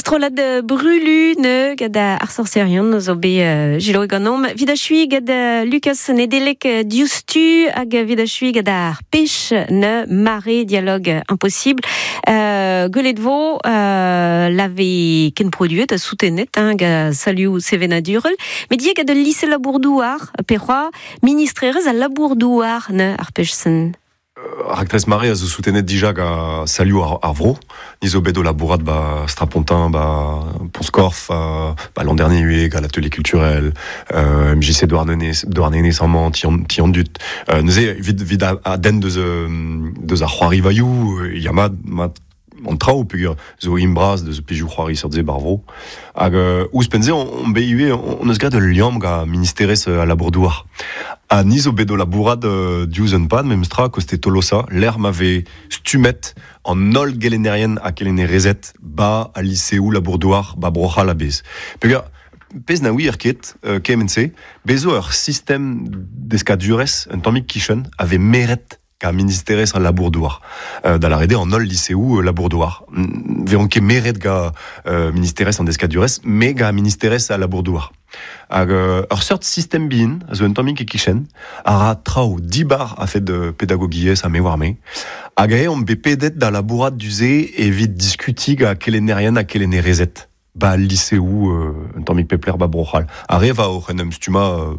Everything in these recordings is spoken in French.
Astrolad brulu ne gad ar sorcerion zo be gilo ganom vidachui gad Lucas Nedelek diustu hag vidachui gad ar pech ne mare dialogue impossible guledvo lave ken produet soutenet hag saliu sevenadurel mais die gad lycée labourdouar perroa ministrerez a labourdouar ne ar pechsen Aractres Mare a zo soutenet dijak a saliu ar vro, nizo bet o labourat Strapontin, Ponscorf, l'an dernier hueg à l'atelier culturel, MJC Douarnenez amant, ti an dut. Neuze vid a den deus ar c'hoari vaiou, ya mat an trao pugur zo imbraz deus pijou c'hoari sur ze barvro. Hag ouz penze on beihue on eus gret liam ga ministerez a labourdouar. A nizo bedo labourat diouzen pad, mem stra koste tolosa, l'air m'avait stumet en nol gelenerien a kelene rezet ba a lycéou labourdouar ba brocha la bez. Pugur, pez na oui erket, kemense, bezo ur système d'escadurez, un tammik kichen, avait meret ka ministerez a labourdouar. Da la rede en nol lycéou labourdouar. Veon ket meret ga ministerez an descadurez, me ga ministerez a labourdouar. Hag ur sort système bin, a zo un tammik e kichen, a trao 10 bar a fet de pédagogiez a me war me, hag on be pedet da labourat duze evit diskutig a kelenerien a kelene rezet. Ba lycéou un tammik pepler ba brochal. A reva o renem stuma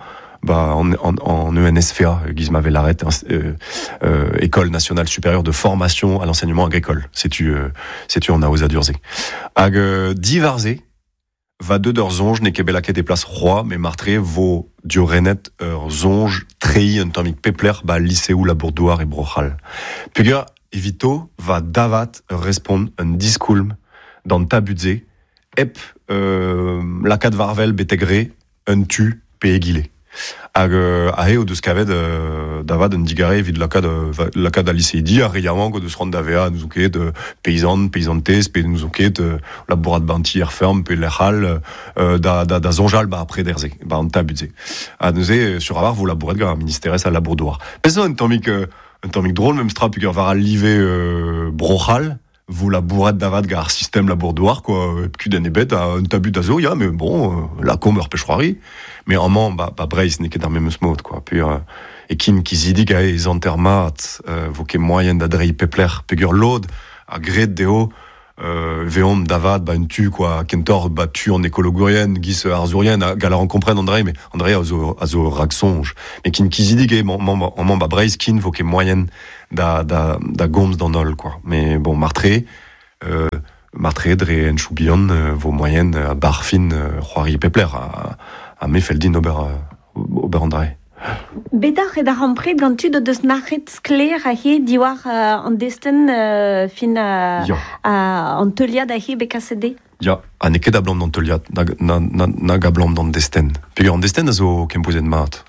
en ENSFA, Guise Mavellaret, École nationale supérieure de formation à l'enseignement agricole. C'est-tu en Aosa d'Urzé. Hag divarze, va deux d'ur zonj, ne kebelaket e place roi, mais martré vo diorenet ur zonj trei un tammik pepler ba lycéou labourdouar e brochal. Pugur, evito va davat respond un discoulm dans tabudze, ep lakat varvel betegre un tu pe egile. Hag ahe o deus kavet davad un digare vid lakad a lycéidi a reiamank o deus rand davea nous ket paysantez pe nous ket labourat banti er ferm pe l'erhal da zonjal après derze an tabudze. A neuze sur avar vo labouret ga ministerez a labourdouar. Pezo un tammik drôle même stra pugur var al live brochal vous la bourrette d'avad gar système labourdouar quoi kuden ebet a un tabu d'azo ya mais bon la combe pêcheroirie mais en man breis n'est que dans même smooth quoi puis et kin qui zidi ga les entermat voke moyen d'adrei pepler pugur l'ode a gred deo veom d'avad une tu quoi kentor tu en écologorien gis arzurien galar en comprenne André mais André azo ragsonge mais kin qui zidi ga en man breis kin voke moyen da goms dans nol quoi mais bon martré dre en choubion vos moyennes barfin roari pepler a mefeldin ober André. Bedar et d'arrampre gantu de snaret skler a he diwar en desten fin en telia da he bekasede. Ja, a neket a blam dans telia na ga blam dans desten. Puis en desten a zo kempozen mat.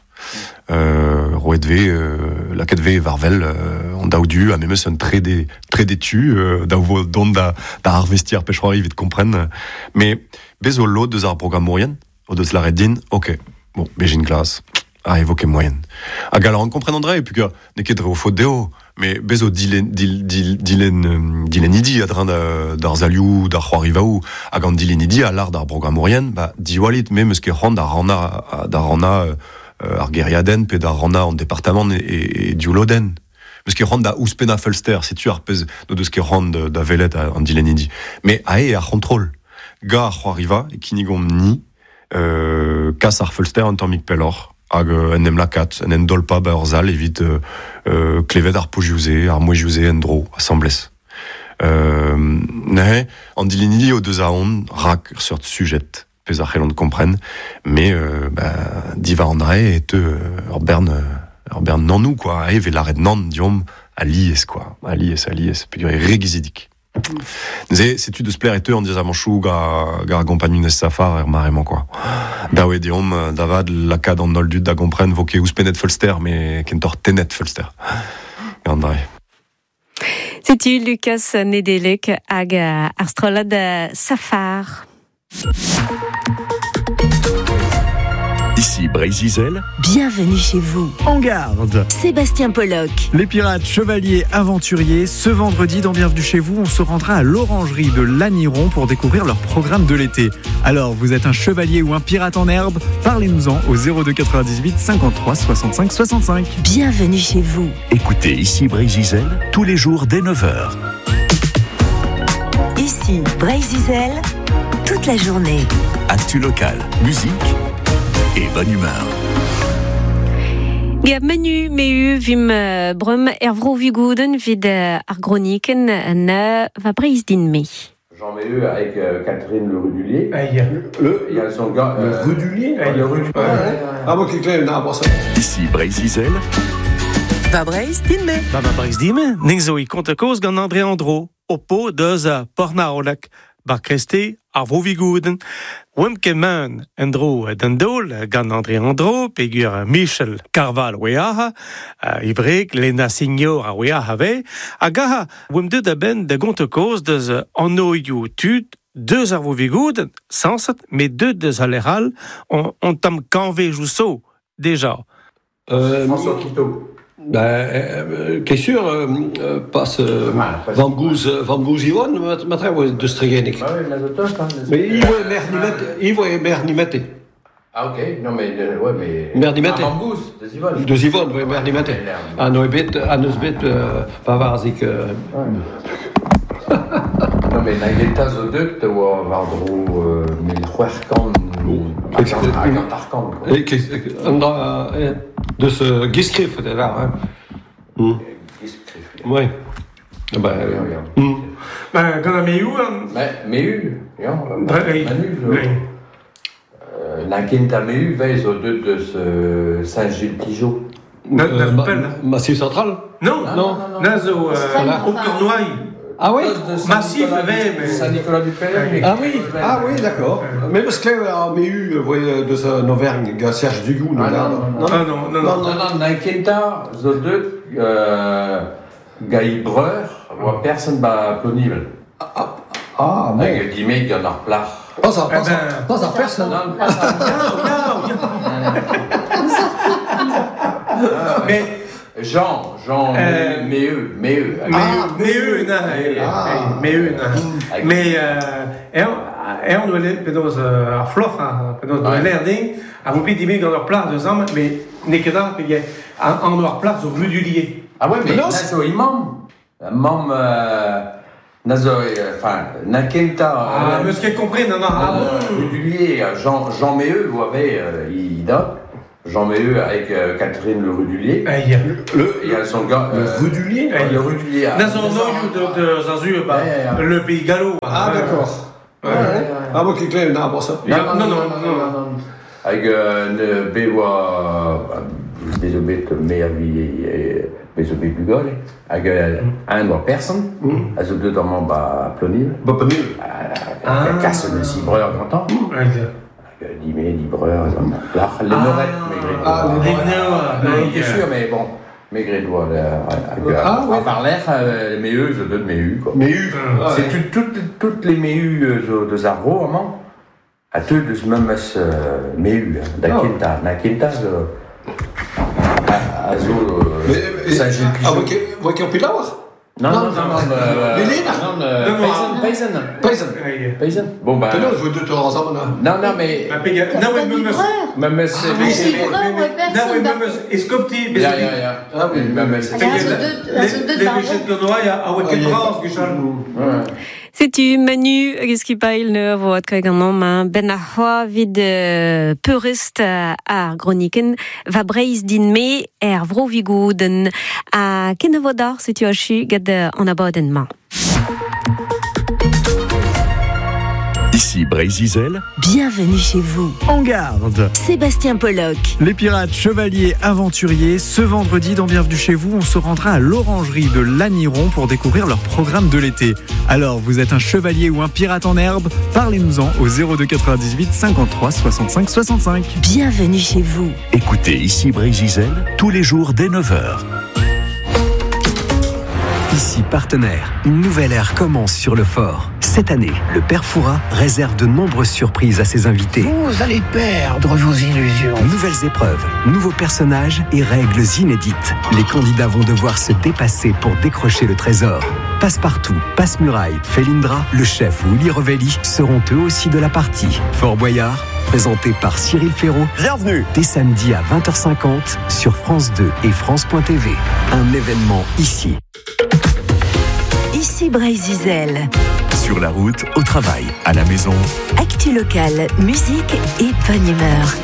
Roedve laket varvel on daudu a memes un très détu d'avo don da harvestier pêcheroirie vite comprenne mais bezo lot de ar programme moyen o de la redin ok bon bejin classe a évoqué moyenne a galar on comprenne André et puis que ne ket au faute deo mais bezo dilen idi adran d'ar zaliou d'ar c'hoarivaou a gant dilen idi a l'art d'ar programme moyen diwalit memes ket rand d'ar rana ar geriaden pe da rana en département et diouloden. Parce que rand da ouspena Fulster, c'est tu arpez no deus ket rand da velet en dilenidi. Mais ae ar contrôle. Ga ar c'hoariva e kinigom ni kas ar Fulster en tammik pelor hag en em lakat, en dolpa ba ur zal evit klevet ar pojiouse, ar mouejiouse en dro, assemblez. Ne, en dilenidi o deus a on rak sur sujet. Pez a c'hellon comprenne, mais diva André et ur bern nanou quoi, a ve l'arrêt nan diom a lies quoi, a lies, puis regizidik. Neuze, setu deus plaire et en diaz a manchou gar compagnon nes safar marement quoi. Dawe diom davad lakad an noldud da comprenne voke ouspenet Fulster, mais kentor tenet Fulster. André. C'est-tu Lucas Nedelek hag astrolad safar. Ici Brésil. Bienvenue chez vous. En garde. Sébastien Pollock. Les pirates chevaliers aventuriers, ce vendredi dans Bienvenue chez vous, on se rendra à l'orangerie de Lanniron pour découvrir leur programme de l'été. Alors, vous êtes un chevalier ou un pirate en herbe? Parlez-nous-en au 02 98 53 65 65. Bienvenue chez vous. Écoutez Ici Brésil tous les jours dès 9h. Ici Brésil, toute la journée. Actu local, musique et bonne humeur. Ja, menu meu vim brum vro viguden vid argroniken va brise din me. Jean Méheu avec Catherine Le Rudulier. Il y a son gars. Le Rudulier. Le Rudulier. Ah, moi qui clame, non, pas ça. Ici Brésil. Va brise din me. Va brise din me. Ning zo I konta koz gant André Andro. Oppo deus pornaolak. Bar kreste ar vro viguden. Wem kemen endro den dol gant André Andro, pegur Michel Carval weaha, ivrek Lena Signor a weaha ve, agaha wem deud a ben da gont koz deus anno you tud, deus ar vro viguden, sansat, mais deus a leral, on tam kanve jou so, déjà. François Quito. Qu'est sûr, passe Van Goes Yvonne, maintenant, de Stregenik. Ah oui, l'azotope, hein. Mais il voit mer nimette. Ah, ok. Non, mais, ouais, mais. Mer nimette. Van Goes, de Yvonne. De Yvonne, oui, mer nimette. Ah, non, bet, Pavazik. Non, mais Nagelta Zoduct, ou Vardro, mais le Huerkan, Agantarkan. De ce Giscriff, là, hein. Giscriff. Oui. Gant a Méheu, Méheu, Manu, Nakinta Méheu, veille au deux de ce Saint-Gilles-Pigeot. Massif central? Non. Nazo, au Cornouailles. Ah oui? Massif, mais... Saint-Nicolas-du-Pélé. Ah oui, d'accord. Mais parce que là, on a eu, de ce Auvergne, Serge Dugou, non? Non, Nakinta, Zoduct, Gaïbreur, ou personne va plonible. Ah, bon. Avec des mecs, il y en a plein. Pas ça, personne. Mais... Jean, Méheu. Méheu, mais on doit aller pedos ar floch, pedos doit l'erding, a vompi dimé dans leur plat de zam, mais nekeda pege en noir plat au Rudulier. Ah ouais, mais nazo imam, nazo, enfin, Nakenta. Ah, mais ce qu'elle comprenne, non. Rudulier, Jean Méheu, vous avez, il donne. Jean Méheu avec Catherine Le Rudulier. Il y a son gars. Le Rudulier? Le Rudulier. Nazo de Zazu, le Pays Gallo. Ah, d'accord. Ah, moi qui clame, non, pas ça. Non. Avec Béwa, Bézobet, Méavi et Bézobet Bugol. Avec un ou personne. À ce deux dans plonible. Casse le cibreur grand temps. Dimé, Libreur, les Norettes, Maigret. Bien sûr, mais bon, Maigret doit avoir l'air, Méheu, je donne Méheu, quoi. Méheu. C'est toutes les Méheu de Zarro, vraiment, à deux de ce même Méheu, Nakinta, à Saint-Gilles-Pigeot. Ah, vous qui en pu l'avoir? Non. Paysan. Bon, bah. Non, je veux deux tours ensemble. Non, mais. Même est-ce que petit. Ah oui, même c'est. C'est-tu Manu, qu'est-ce qui paille ne voit que gant ben a vid purist ar groniken va breiz din me vro viguden a ken vodar c'est-tu a chu gad an abaden ma. Ici Brésil. Bienvenue chez vous. En garde. Sébastien Pollock. Les pirates chevaliers aventuriers, ce vendredi dans Bienvenue chez vous, on se rendra à l'orangerie de Lanniron pour découvrir leur programme de l'été. Alors, vous êtes un chevalier ou un pirate en herbe? Parlez-nous-en au 02 98 53 65 65. Bienvenue chez vous. Écoutez Ici Brésil tous les jours dès 9h. Ici Partenaire, une nouvelle ère commence sur le fort. Cette année, le Père Fouras réserve de nombreuses surprises à ses invités. Vous allez perdre vos illusions. Nouvelles épreuves, nouveaux personnages et règles inédites. Les candidats vont devoir se dépasser pour décrocher le trésor. Passepartout, Passe-Muraille, Felindra, le chef ou Uli Revelli seront eux aussi de la partie. Fort Boyard, présenté par Cyril Ferraud. Bienvenue. Dès samedi à 20h50 sur France 2 et France.tv. Un événement ici. Ici Bryce Zizel. Sur la route, au travail, à la maison. Actu locale, musique et bonne humeur.